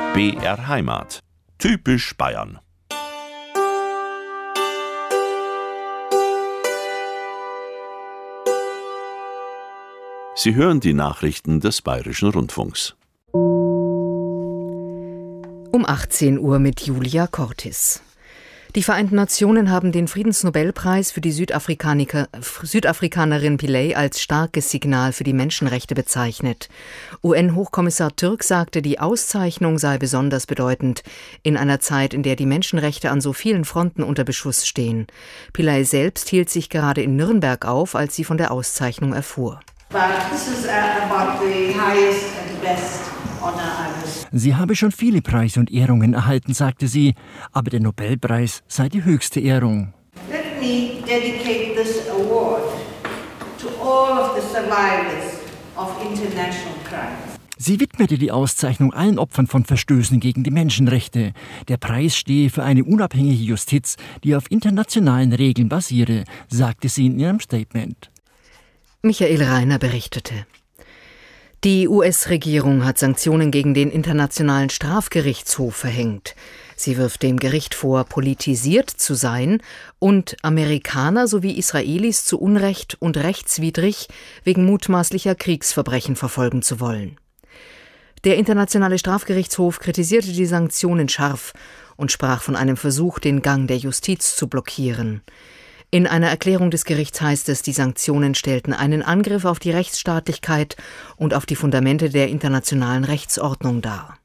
BR Heimat. Typisch Bayern. Sie hören die Nachrichten des Bayerischen Rundfunks. Um 18 Uhr mit Julia Cortis. Die Vereinten Nationen haben den Friedensnobelpreis für die Südafrikanerin Pillay als starkes Signal für die Menschenrechte bezeichnet. UN-Hochkommissar Türk sagte, die Auszeichnung sei besonders bedeutend in einer Zeit, in der die Menschenrechte an so vielen Fronten unter Beschuss stehen. Pillay selbst hielt sich gerade in Nürnberg auf, als sie von der Auszeichnung erfuhr. Sie habe schon viele Preise und Ehrungen erhalten, sagte sie, aber der Nobelpreis sei die höchste Ehrung. Let me dedicate this award to all of the survivors of international crimes. Sie widmete die Auszeichnung allen Opfern von Verstößen gegen die Menschenrechte. Der Preis stehe für eine unabhängige Justiz, die auf internationalen Regeln basiere, sagte sie in ihrem Statement. Michael Reiner berichtete. Die US-Regierung hat Sanktionen gegen den Internationalen Strafgerichtshof verhängt. Sie wirft dem Gericht vor, politisiert zu sein und Amerikaner sowie Israelis zu Unrecht und rechtswidrig wegen mutmaßlicher Kriegsverbrechen verfolgen zu wollen. Der Internationale Strafgerichtshof kritisierte die Sanktionen scharf und sprach von einem Versuch, den Gang der Justiz zu blockieren. In einer Erklärung des Gerichts heißt es, die Sanktionen stellten einen Angriff auf die Rechtsstaatlichkeit und auf die Fundamente der internationalen Rechtsordnung dar.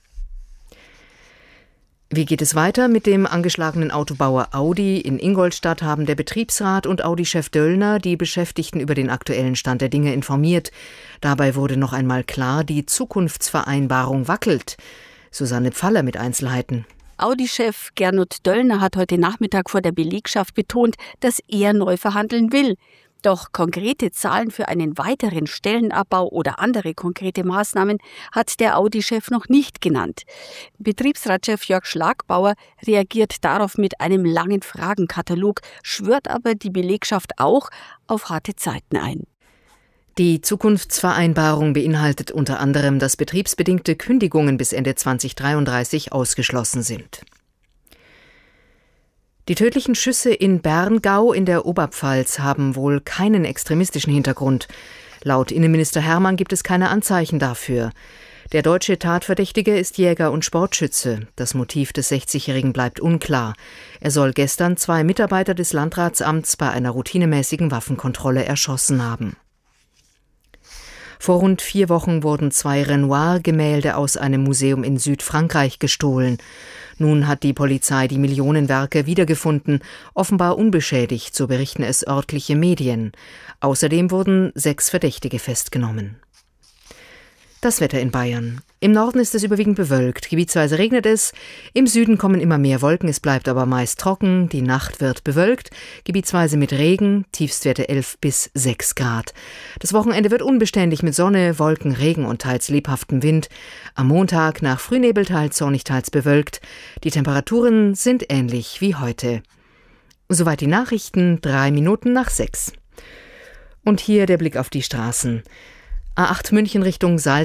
Wie geht es weiter? Mit dem angeschlagenen Autobauer Audi in Ingolstadt haben der Betriebsrat und Audi-Chef Döllner die Beschäftigten über den aktuellen Stand der Dinge informiert. Dabei wurde noch einmal klar, die Zukunftsvereinbarung wackelt. Susanne Pfaller mit Einzelheiten. Audi-Chef Gernot Döllner hat heute Nachmittag vor der Belegschaft betont, dass er neu verhandeln will. Doch konkrete Zahlen für einen weiteren Stellenabbau oder andere konkrete Maßnahmen hat der Audi-Chef noch nicht genannt. Betriebsratschef Jörg Schlagbauer reagiert darauf mit einem langen Fragenkatalog, schwört aber die Belegschaft auch auf harte Zeiten ein. Die Zukunftsvereinbarung beinhaltet unter anderem, dass betriebsbedingte Kündigungen bis Ende 2033 ausgeschlossen sind. Die tödlichen Schüsse in Berngau in der Oberpfalz haben wohl keinen extremistischen Hintergrund. Laut Innenminister Hermann gibt es keine Anzeichen dafür. Der deutsche Tatverdächtige ist Jäger und Sportschütze. Das Motiv des 60-Jährigen bleibt unklar. Er soll gestern 2 Mitarbeiter des Landratsamts bei einer routinemäßigen Waffenkontrolle erschossen haben. Vor rund 4 Wochen wurden 2 Renoir-Gemälde aus einem Museum in Südfrankreich gestohlen. Nun hat die Polizei die Millionenwerke wiedergefunden, offenbar unbeschädigt, so berichten es örtliche Medien. Außerdem wurden 6 Verdächtige festgenommen. Das Wetter in Bayern. Im Norden ist es überwiegend bewölkt, gebietsweise regnet es, im Süden kommen immer mehr Wolken, es bleibt aber meist trocken, die Nacht wird bewölkt, gebietsweise mit Regen, Tiefstwerte 11 bis 6 Grad. Das Wochenende wird unbeständig mit Sonne, Wolken, Regen und teils lebhaftem Wind. Am Montag nach Frühnebel teils sonnig, teils bewölkt. Die Temperaturen sind ähnlich wie heute. Soweit die Nachrichten, 3 Minuten nach 6. Und hier der Blick auf die Straßen. A8 München Richtung Salzburg.